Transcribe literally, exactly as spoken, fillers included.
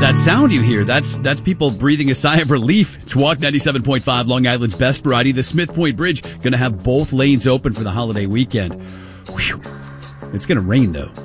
That sound you hear, that's that's people breathing a sigh of relief. It's Walk ninety-seven point five, Long Island's best variety. The Smith Point Bridge going to have both lanes open for the holiday weekend. Whew. It's going to rain, though.